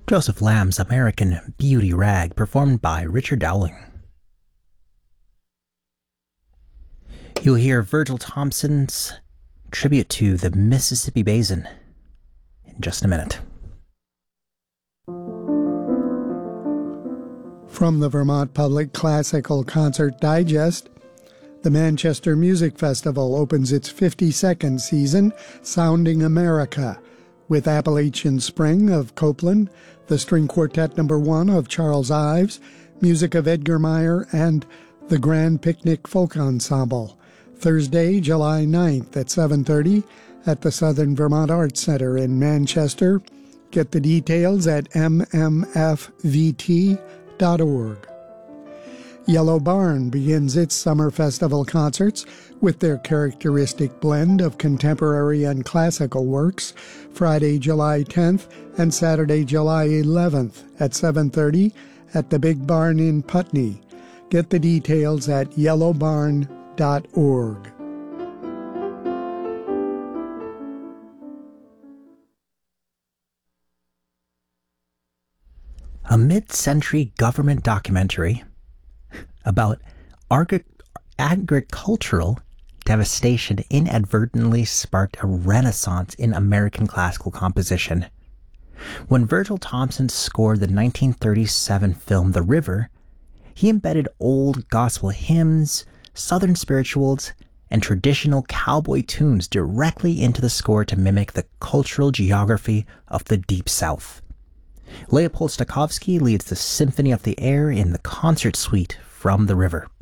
Joseph Lamb's American Beauty Rag, performed by Richard Dowling. You'll hear Virgil Thompson's tribute to the Mississippi Basin in just a minute. From the Vermont Public Classical Concert Digest, the Manchester Music Festival opens its 52nd season, Sounding America, with Appalachian Spring of Copeland, the String Quartet No. 1 of Charles Ives, music of Edgar Meyer, and the Grand Picnic Folk Ensemble, Thursday, July 9th at 7:30 at the Southern Vermont Arts Center in Manchester. Get the details at mmfvt.org. Yellow Barn begins its summer festival concerts with their characteristic blend of contemporary and classical works, Friday, July 10th and Saturday, July 11th at 7:30 at the Big Barn in Putney. Get the details at yellowbarn.org. A mid-century government documentary about agricultural devastation inadvertently sparked a renaissance in American classical composition. When Virgil Thompson scored the 1937 film The River, he embedded old gospel hymns, southern spirituals, and traditional cowboy tunes directly into the score to mimic the cultural geography of the Deep South. Leopold Stokowski leads the Symphony of the Air in the concert suite from The River.